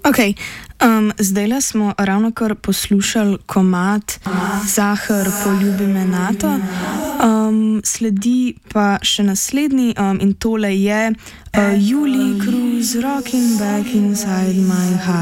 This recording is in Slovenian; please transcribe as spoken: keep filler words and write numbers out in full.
Okay, um, zdaj smo ravno kar poslušali komad Zahar, poljubi me Nato, um, sledi pa še naslednji um, in tole je uh, Julie Cruz, Rocking Back Inside My Heart.